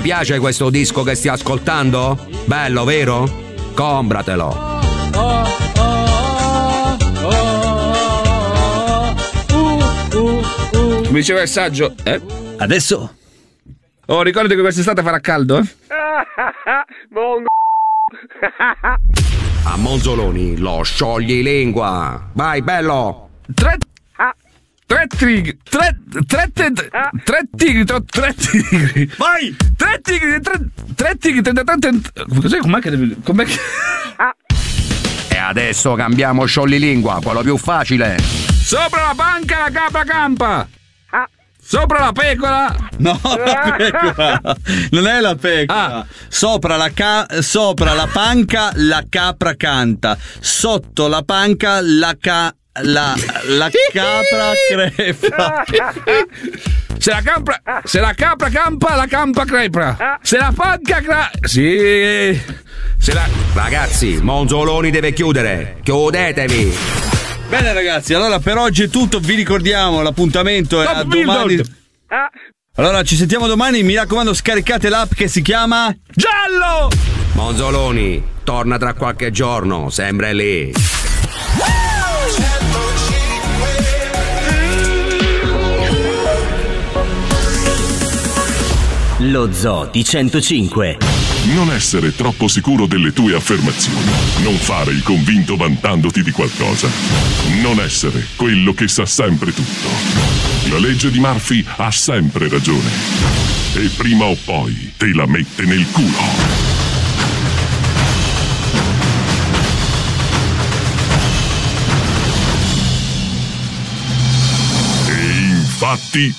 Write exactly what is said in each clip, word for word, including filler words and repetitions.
piace questo disco che stai ascoltando? Bello, vero? Compratelo. Mi diceva il saggio, eh? Adesso? Oh, ricordati che quest'estate farà caldo, eh? A Monzoloni lo sciogli lingua. Vai, bello. Tre... Tre tigri, tre, tre, tre, tre tigri, tre, tre tigri. Vai! Tre tigri, tre, tre tigri, tre, tre, tre, cos'è? Com'è che devi... Com'è che... E adesso cambiamo sciogli-lingua, quello più facile. Sopra la panca la capra campa. Sopra la pecora. No, la pecora. Non è la pecora. Ah. Sopra la ca- sopra la panca la capra canta. Sotto la panca la ca- la, la capra crepa. Se la capra, se la capra campa, la campa crepra. Se la panca cra... Sì. Se la... Ragazzi, Monzoloni deve chiudere. Chiudetevi. Bene ragazzi, allora per oggi è tutto. Vi ricordiamo l'appuntamento è a domani. Allora ci sentiamo domani. Mi raccomando, scaricate l'app che si chiama Giallo. Monzoloni torna tra qualche giorno, sempre lì. Lo Zoo di centocinque. Non essere troppo sicuro delle tue affermazioni. Non fare il convinto vantandoti di qualcosa. Non essere quello che sa sempre tutto. La legge di Murphy ha sempre ragione. E prima o poi te la mette nel culo. E infatti...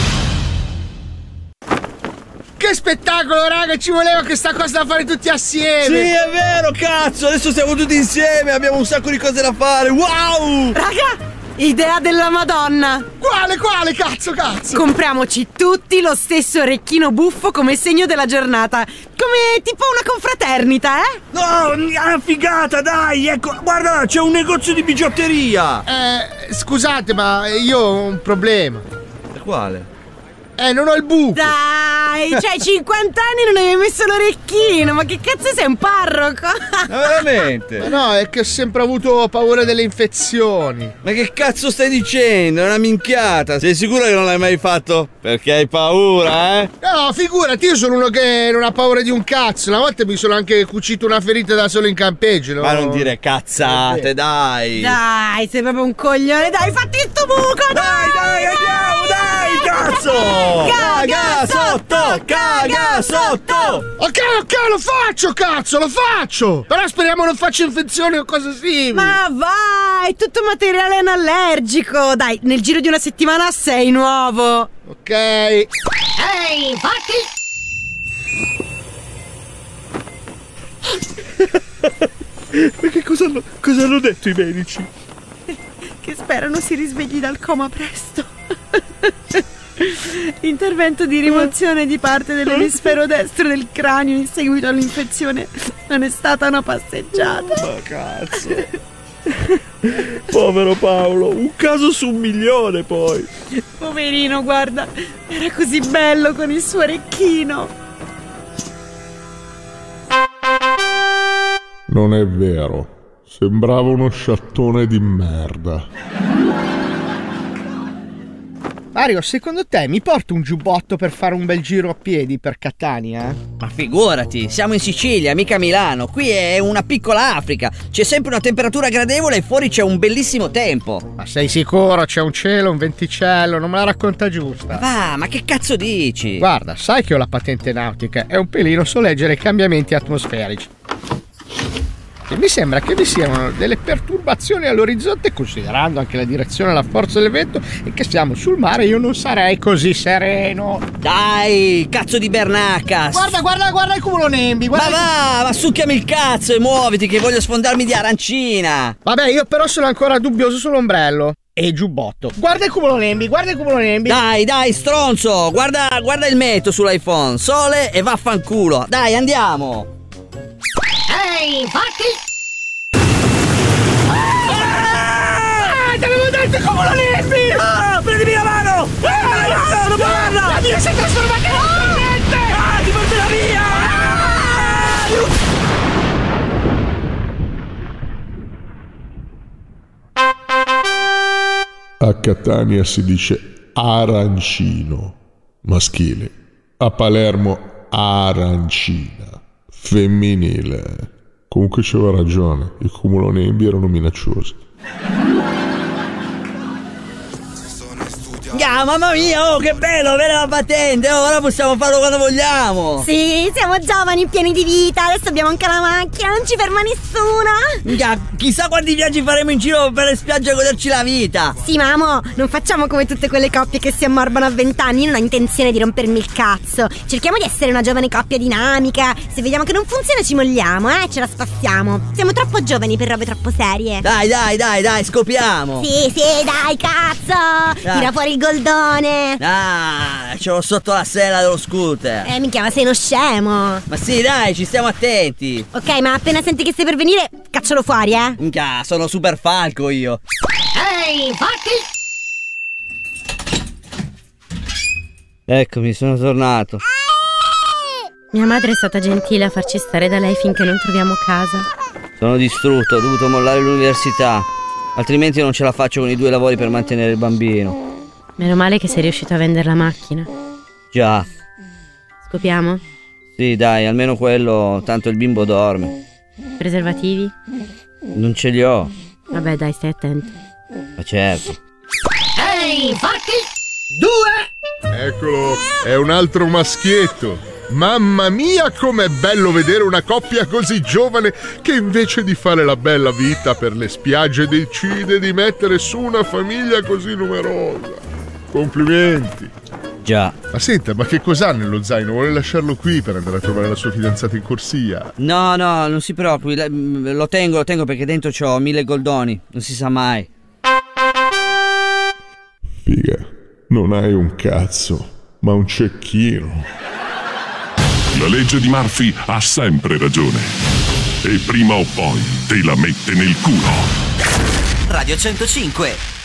Che spettacolo, raga, ci voleva questa cosa da fare tutti assieme. Sì, è vero, cazzo, adesso siamo tutti insieme, abbiamo un sacco di cose da fare. Wow! Raga, idea della Madonna. Quale, quale, cazzo, cazzo? Compriamoci tutti lo stesso orecchino buffo come segno della giornata. Come tipo una confraternita, eh? No, una figata, dai, ecco, guarda, c'è un negozio di bigiotteria. Eh, scusate, ma io ho un problema. Quale? Eh, non ho il buco. Dai, c'hai cinquanta anni e non avevi messo l'orecchino. Ma che cazzo sei, un parroco? Ma veramente? Ma no, è che ho sempre avuto paura delle infezioni. Ma che cazzo stai dicendo? È una minchiata. Sei sicuro che non l'hai mai fatto? Perché hai paura, eh? No, figurati, io sono uno che non ha paura di un cazzo. Una volta mi sono anche cucito una ferita da solo in campeggio, no? Ma non dire cazzate, dai. Dai, sei proprio un coglione. Dai, fatti sto buco, dai! Dai, dai, andiamo, dai, cazzo! Caga sotto, caga sotto! Ok, ok, lo faccio, cazzo, lo faccio! Però speriamo non faccia infezioni o cose simili. Ma vai, tutto materiale anallergico. Dai, nel giro di una settimana sei nuovo. Ok. Ehi, infatti! Perché cosa hanno, cosa hanno detto i medici? Che sperano si risvegli dal coma presto. Intervento di rimozione di parte dell'emisfero destro del cranio in seguito all'infezione. Non è stata una passeggiata. Ma cazzo. Povero Paolo, un caso su un milione poi. Poverino, guarda, era così bello con il suo orecchino. Non è vero, sembrava uno sciattone di merda. Mario, secondo te mi porto un giubbotto per fare un bel giro a piedi per Catania? Ma figurati, siamo in Sicilia, mica a Milano. Qui è una piccola Africa. C'è sempre una temperatura gradevole e fuori c'è un bellissimo tempo. Ma sei sicuro? C'è un cielo, un venticello, non me la racconta giusta. Va, ma che cazzo dici? Guarda, sai che ho la patente nautica, è un pelino so leggere i cambiamenti atmosferici. E mi sembra che vi siano delle perturbazioni all'orizzonte, considerando anche la direzione e la forza del vento, e che siamo sul mare. Io non sarei così sereno. Dai, cazzo di Bernacca. Guarda, guarda, guarda il cumulo nembi. Ma va, ma succhiami il cazzo e muoviti che voglio sfondarmi di arancina. Vabbè, io però sono ancora dubbioso sull'ombrello e il giubbotto. Guarda il cumulo nembi, guarda il cumulo nembi. Dai, dai, stronzo, guarda, guarda il meteo sull'iPhone. Sole e vaffanculo. Dai, andiamo. Ehi, infatti! Ah, te l'avevo detto come lo nembi! Ah, prendimi la mano! Ah, no, non parla! La mia si è trasformata in un serpente! Ah, ti Catania si dice arancino, maschile. A Palermo arancina, femminile. Comunque c'aveva ragione, i cumulonembi erano minacciosi. Ah, mamma mia, oh, che bello, avere la patente, oh, ora possiamo farlo quando vogliamo. Sì, siamo giovani, pieni di vita, adesso abbiamo anche la macchina, non ci ferma nessuno. Ah, chissà quanti viaggi faremo in giro per le spiagge a goderci la vita. Sì, ma amo, non facciamo come tutte quelle coppie che si ammorbano a vent'anni. Io non ho intenzione di rompermi il cazzo. Cerchiamo di essere una giovane coppia dinamica. Se vediamo che non funziona ci molliamo, eh, ce la spassiamo. Siamo troppo giovani per robe troppo serie. Dai, dai, dai, dai, scopriamo. Sì, sì, dai, cazzo, dai. Tira fuori il goldone. Ah, ce l'ho sotto la sella dello scooter. Eh, minchia, ma sei uno scemo. Ma sì, dai, ci stiamo attenti. Ok, ma appena senti che stai per venire, caccialo fuori, eh. Minchia, sono super falco io. Ehi, fatti! Eccomi, sono tornato. Mia madre è stata gentile a farci stare da lei finché non troviamo casa. Sono distrutto, ho dovuto mollare l'università. Altrimenti non ce la faccio con i due lavori per mantenere il bambino. Meno male che sei riuscito a vendere la macchina. Già. Scopiamo? Sì, dai, almeno quello, tanto il bimbo dorme. Preservativi? Non ce li ho. Vabbè, dai, stai attento. Ma certo. Ehi, fatti! Due! Eccolo, è un altro maschietto. Mamma mia, com'è bello vedere una coppia così giovane che invece di fare la bella vita per le spiagge decide di mettere su una famiglia così numerosa. Complimenti. Già. Ma senta, ma che cos'ha nello zaino? Vuole lasciarlo qui per andare a trovare la sua fidanzata in corsia? No, no, non si preoccupi, lo tengo, lo tengo perché dentro c'ho mille goldoni, non si sa mai. Figa, non hai un cazzo, ma un cecchino. La legge di Murphy ha sempre ragione. E prima o poi te la mette nel culo. Radio centocinque.